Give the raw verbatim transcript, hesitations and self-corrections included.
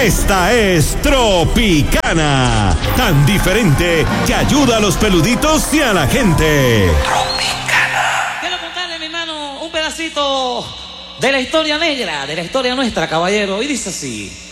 Esta es Tropicana, tan diferente que ayuda a los peluditos y a la gente. Tropicana. Quiero contarle, mi hermano, un pedacito de la historia negra, de la historia nuestra, caballero, y dice así.